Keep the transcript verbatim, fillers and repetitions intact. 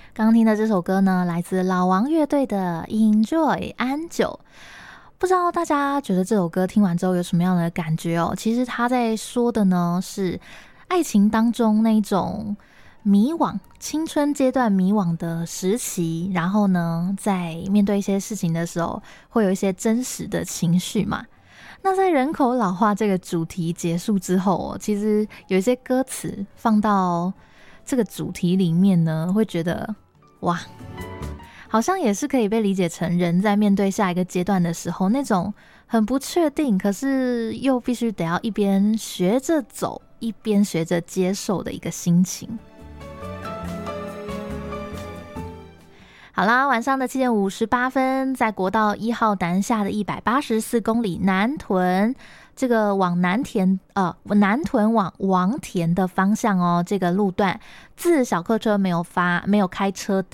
刚刚听的这首歌呢，来自老王乐队的 Enjoy 安久。不知道大家觉得这首歌听完之后有什么样的感觉哦？其实他在说的呢是爱情当中那种迷惘，青春阶段迷惘的时期，然后呢在面对一些事情的时候会有一些真实的情绪嘛。那在人口老化这个主题结束之后，其实有一些歌词放到这个主题里面呢，会觉得哇，好像也是可以被理解成人在面对下一个阶段的时候那种很不确定，可是又必须得要一边学着走一边学着接受的一个心情。好啦，晚上的七点五十八分，在国道一号南下的一百八十四公里南屯，这个往南田呃南屯往王田的方向哦，这个路段自小客车没有发没有开车